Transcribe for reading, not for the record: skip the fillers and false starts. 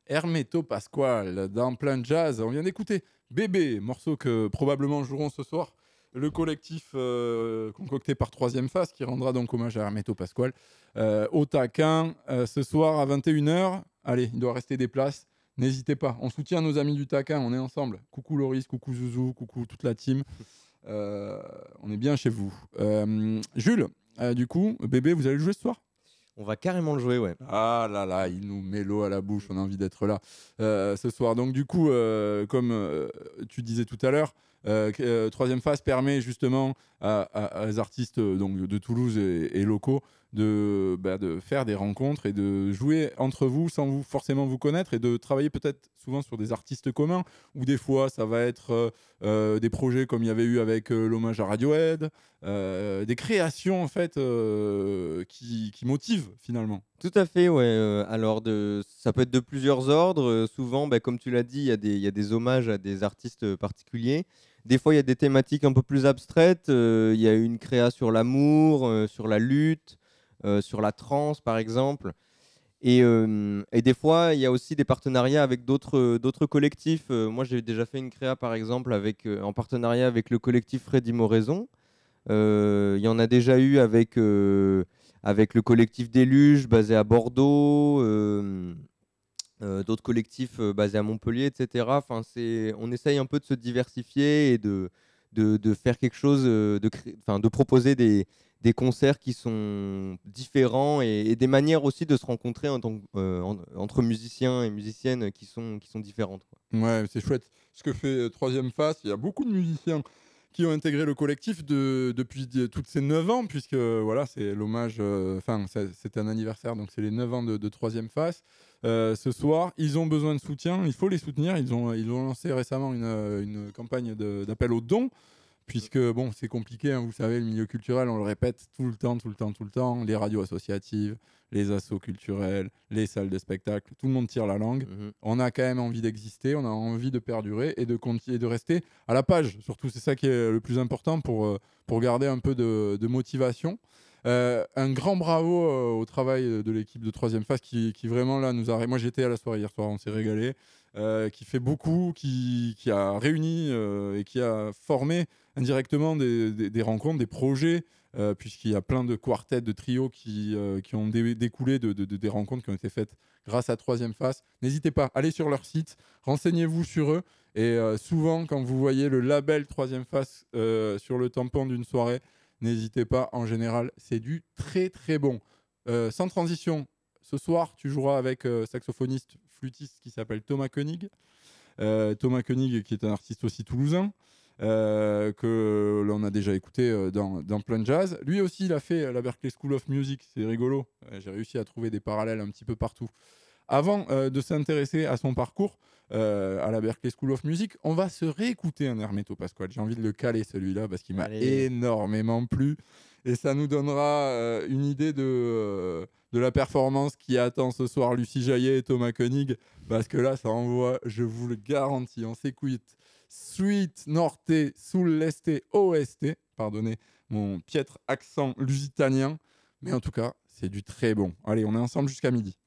Hermeto Pasquale dans Plein Jazz. On vient d'écouter Bébé, morceau que probablement joueront ce soir le collectif concocté par Troisième Phase qui rendra donc hommage à Hermeto Pasquale au taquin ce soir à 21h. Allez, il doit rester des places. N'hésitez pas, on soutient nos amis du taquin, on est ensemble. Coucou Loris, coucou Zouzou, coucou toute la team. On est bien chez vous. Jules, du coup, Bébé, vous allez le jouer ce soir? On va carrément le jouer, ouais. Ah là là, il nous met l'eau à la bouche, on a envie d'être là ce soir. Donc du coup, comme tu disais tout à l'heure, Troisième Phase permet justement à des artistes donc, de Toulouse et locaux de faire des rencontres et de jouer entre vous sans vous forcément vous connaître et de travailler peut-être souvent sur des artistes communs ou des fois ça va être des projets comme il y avait eu avec l'hommage à Radiohead, des créations en fait qui motivent finalement. Tout à fait, ouais. Alors, ça peut être de plusieurs ordres. Souvent, bah, comme tu l'as dit, il y a des hommages à des artistes particuliers. Des fois, il y a des thématiques un peu plus abstraites. Il y a une créa sur l'amour, sur la lutte, sur la transe, par exemple. Et des fois, il y a aussi des partenariats avec d'autres collectifs. Moi, j'ai déjà fait une créa, par exemple, en partenariat avec le collectif Freddy Moraison. Il y en a déjà eu avec le collectif Déluge basé à Bordeaux, d'autres collectifs basés à Montpellier, etc. Enfin, on essaye un peu de se diversifier et de faire quelque chose, de proposer des concerts qui sont différents et des manières aussi de se rencontrer entre musiciens et musiciennes qui sont différentes, quoi. Ouais, c'est chouette. Ce que fait Troisième Phase, il y a beaucoup de musiciens qui ont intégré le collectif depuis toutes ces 9 ans, puisque voilà, c'est l'hommage, c'était un anniversaire, donc c'est les 9 ans de Troisième Phase. Ce soir, ils ont besoin de soutien, il faut les soutenir. Ils ont lancé récemment une campagne d'appel aux dons, puisque bon, c'est compliqué, hein, vous savez, le milieu culturel, on le répète tout le temps, tout le temps, tout le temps, les radios associatives, les assos culturels, les salles de spectacle, tout le monde tire la langue. Mhm. On a quand même envie d'exister, on a envie de perdurer et de continuer de rester à la page. Surtout, c'est ça qui est le plus important pour garder un peu de motivation. Un grand bravo au travail de l'équipe de Troisième Phase qui vraiment là nous a... Moi j'étais à la soirée hier soir, on s'est régalé. Qui fait beaucoup, qui a réuni et qui a formé indirectement des rencontres, des projets, puisqu'il y a plein de quartets, de trios qui ont découlé des rencontres qui ont été faites grâce à Troisième Phase. N'hésitez pas, allez sur leur site, renseignez-vous sur eux. Et souvent, quand vous voyez le label Troisième Phase sur le tampon d'une soirée, n'hésitez pas, en général, c'est du très très bon. Sans transition, ce soir, tu joueras avec saxophoniste, flûtiste qui s'appelle Thomas Koenig. Thomas Koenig, qui est un artiste aussi toulousain, que l'on a déjà écouté dans Plein Jazz. Lui aussi, il a fait la Berklee School of Music, c'est rigolo. J'ai réussi à trouver des parallèles un petit peu partout. Avant de s'intéresser à son parcours à la Berklee School of Music, on va se réécouter un Hermeto Pasquale. J'ai envie de le caler celui-là parce qu'il m'a Allez. énormément plu et ça nous donnera une idée de la performance qui attend ce soir Lucie Jaillet et Thomas Koenig parce que là ça envoie, je vous le garantis. On s'écoute Suite Norte sul Leste OST, pardonnez mon piètre accent lusitanien, mais en tout cas c'est du très bon. Allez, on est ensemble jusqu'à midi.